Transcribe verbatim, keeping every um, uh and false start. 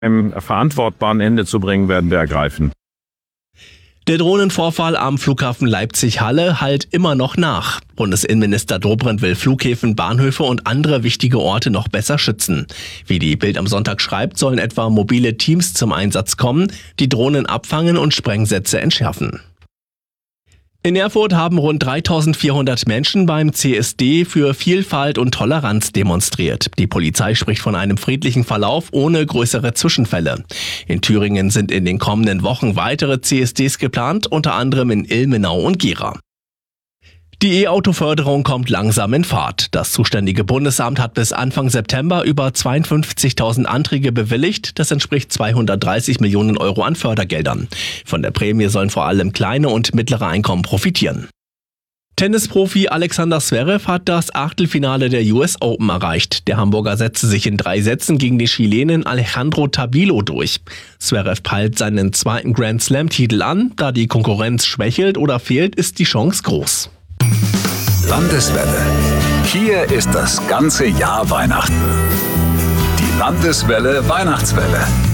einem verantwortbaren Ende zu bringen, werden wir ergreifen. Der Drohnenvorfall am Flughafen Leipzig-Halle hallt immer noch nach. Bundesinnenminister Dobrindt will Flughäfen, Bahnhöfe und andere wichtige Orte noch besser schützen. Wie die Bild am Sonntag schreibt, sollen etwa mobile Teams zum Einsatz kommen, die Drohnen abfangen und Sprengsätze entschärfen. In Erfurt haben rund dreitausendvierhundert Menschen beim C S D für Vielfalt und Toleranz demonstriert. Die Polizei spricht von einem friedlichen Verlauf ohne größere Zwischenfälle. In Thüringen sind in den kommenden Wochen weitere C S Ds geplant, unter anderem in Ilmenau und Gera. Die E-Auto-Förderung kommt langsam in Fahrt. Das zuständige Bundesamt hat bis Anfang September über zweiundfünfzigtausend Anträge bewilligt. Das entspricht zweihundertdreißig Millionen Euro an Fördergeldern. Von der Prämie sollen vor allem kleine und mittlere Einkommen profitieren. Tennisprofi Alexander Zverev hat das Achtelfinale der U S Open erreicht. Der Hamburger setzte sich in drei Sätzen gegen den Chilenen Alejandro Tabilo durch. Zverev peilt seinen zweiten Grand-Slam-Titel an. Da die Konkurrenz schwächelt oder fehlt, ist die Chance groß. Landeswelle. Hier ist das ganze Jahr Weihnachten. Die Landeswelle Weihnachtswelle.